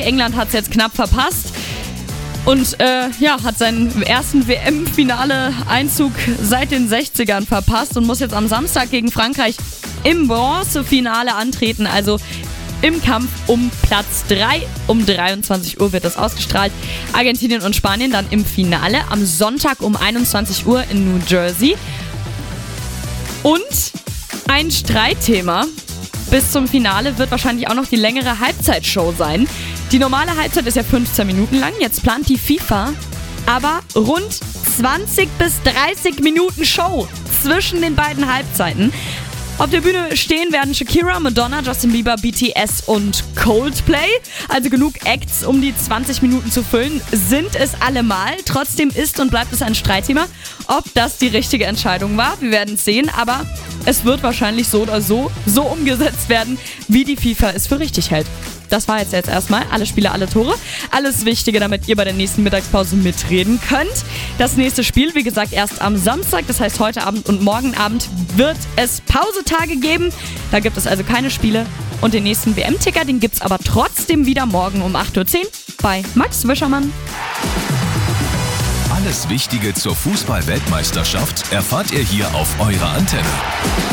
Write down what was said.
England hat es jetzt knapp verpasst. Und hat seinen ersten WM-Finale-Einzug seit den 60ern verpasst und muss jetzt am Samstag gegen Frankreich im Bronzefinale antreten, also im Kampf um Platz 3. Um 23 Uhr wird das ausgestrahlt. Argentinien und Spanien dann im Finale am Sonntag um 21 Uhr in New Jersey. Und ein Streitthema bis zum Finale wird wahrscheinlich auch noch die längere Halbzeitshow sein. Die normale Halbzeit ist ja 15 Minuten lang. Jetzt plant die FIFA aber rund 20 bis 30 Minuten Show zwischen den beiden Halbzeiten. Auf der Bühne stehen werden Shakira, Madonna, Justin Bieber, BTS und Coldplay. Also genug Acts, um die 20 Minuten zu füllen, sind es allemal. Trotzdem ist und bleibt es ein Streitthema, ob das die richtige Entscheidung war. Wir werden es sehen, aber es wird wahrscheinlich so oder so umgesetzt werden, wie die FIFA es für richtig hält. Das war jetzt erstmal alle Spiele, alle Tore. Alles Wichtige, damit ihr bei der nächsten Mittagspause mitreden könnt. Das nächste Spiel, wie gesagt, erst am Samstag. Das heißt, heute Abend und morgen Abend wird es Pausetage geben. Da gibt es also keine Spiele. Und den nächsten WM-Ticker, den gibt es aber trotzdem wieder morgen um 8.10 Uhr bei Max Wischermann. Alles Wichtige zur Fußball-Weltmeisterschaft erfahrt ihr hier auf eurer Antenne.